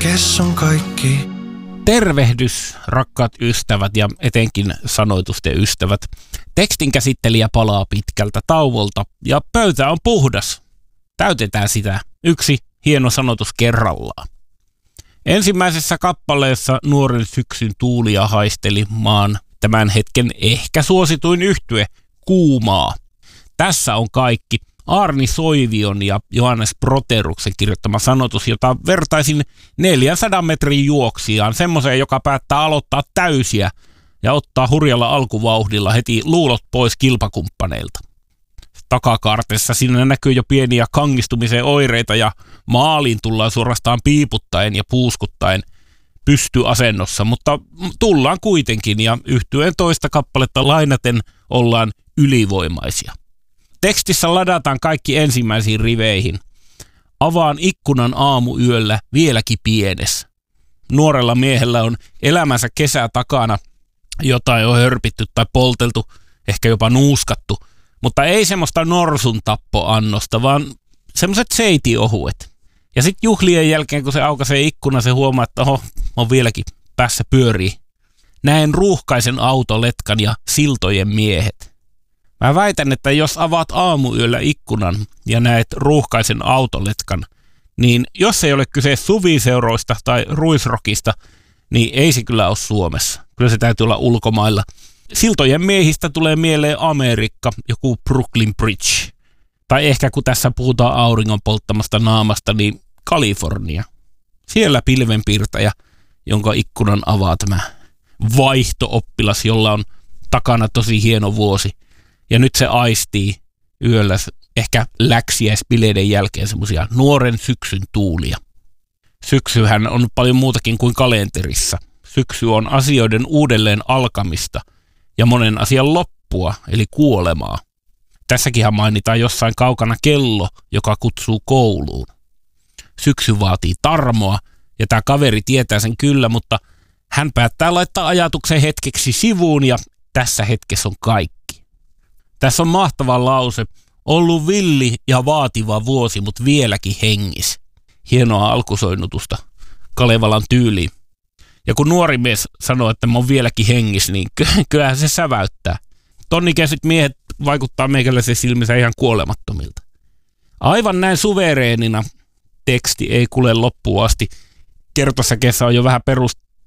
kes on kaikki. Tervehdys, rakkaat ystävät ja etenkin sanoitusten ystävät. Tekstin käsittelijä palaa pitkältä tauolta ja pöytä on puhdas. Täytetään sitä. Yksi hieno sanotus kerrallaan. Ensimmäisessä kappaleessa nuoren syksyn tuulia haisteli maan tämän hetken ehkä suosituin yhtye Kuumaa. Tässä on kaikki. Arni Soivion ja Johannes Proteruksen kirjoittama sanotus, jota vertaisin 400 metrin juoksijaan, semmoiseen, joka päättää aloittaa täysiä ja ottaa hurjalla alkuvauhdilla heti luulot pois kilpakumppaneilta. Takakaartessa siinä näkyy jo pieniä kangistumisen oireita ja maaliin tullaan suorastaan piiputtaen ja puuskuttaen pystyasennossa, mutta tullaan kuitenkin ja yhtyeen toista kappaletta lainaten ollaan ylivoimaisia. Tekstissä ladataan kaikki ensimmäisiin riveihin. Avaan ikkunan aamuyöllä vieläkin pienessä. Nuorella miehellä on elämänsä kesä takana, jotain on hörpitty tai polteltu, ehkä jopa nuuskattu, mutta ei semmoista norsun tappoannosta, vaan semmoiset seitiohuet. Ja sitten juhlien jälkeen, kun se aukaisee ikkuna, se huomaa, että on vieläkin päässä pyörii. Näen ruuhkaisen autoletkan ja siltojen miehet. Mä väitän, että jos avaat aamuyöllä ikkunan ja näet ruuhkaisen autoletkan, niin jos ei ole kyse suviseuroista tai ruisrokista, niin ei se kyllä ole Suomessa. Kyllä se täytyy olla ulkomailla. Siltojen miehistä tulee mieleen Amerikka, joku Brooklyn Bridge. Tai ehkä kun tässä puhutaan auringon polttamasta naamasta, niin Kalifornia. Siellä pilvenpiirtäjä, jonka ikkunan avaa tämä vaihto-oppilas, jolla on takana tosi hieno vuosi. Ja nyt se aistii yöllä ehkä läksiäispileiden jälkeen semmoisia nuoren syksyn tuulia. Syksyhän on paljon muutakin kuin kalenterissa. Syksy on asioiden uudelleen alkamista ja monen asian loppua, eli kuolemaa. Tässäkinhän mainitaan jossain kaukana kello, joka kutsuu kouluun. Syksy vaatii tarmoa ja tämä kaveri tietää sen kyllä, mutta hän päättää laittaa ajatuksen hetkeksi sivuun ja tässä hetkessä on kaikki. Tässä on mahtava lause. Ollut villi ja vaativa vuosi, mutta vieläkin hengis. Hienoa alkusoinnutusta Kalevalan tyyliin. Ja kun nuori mies sanoo, että mä oon vieläkin hengis, niin kyllähän se säväyttää. Tonnikäiset miehet vaikuttaa meikäläisen silmissä ihan kuolemattomilta. Aivan näin suvereenina teksti ei kulje loppuun asti. Kertosäkeessä on jo vähän